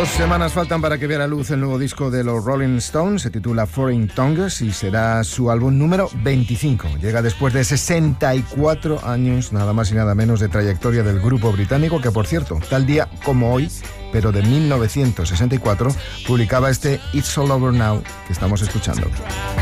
2 semanas faltan para que vea la luz el nuevo disco de los Rolling Stones. Se titula Foreign Tongues y será su álbum número 25. Llega después de 64 años, nada más y nada menos, de trayectoria del grupo británico, que por cierto, tal día como hoy, pero de 1964, publicaba este It's All Over Now que estamos escuchando.